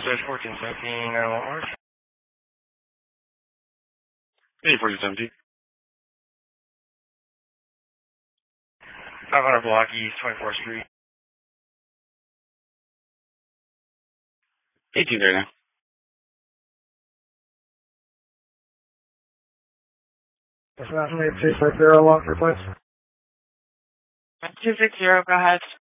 Search 1417, Mark. Hey, 1417. 500 block east, 24th Street. 18 there now. That's not me. 260 long request. 260, go ahead.